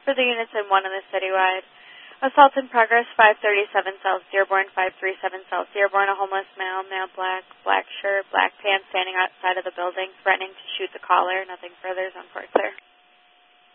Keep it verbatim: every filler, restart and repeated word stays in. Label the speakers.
Speaker 1: For the units in one in the citywide. Assault in progress, five thirty-seven South Dearborn, five thirty-seven South Dearborn. A homeless male, male black, black shirt, black pants, standing outside of the building, threatening to shoot the caller. Nothing further is on report, sir.